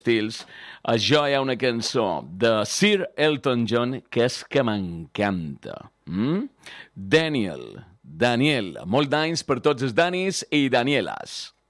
estils, això hi ha una cançó de Sir Elton John que és que m'encanta. Daniel, molt d'anys per tots els Danis i Danieles.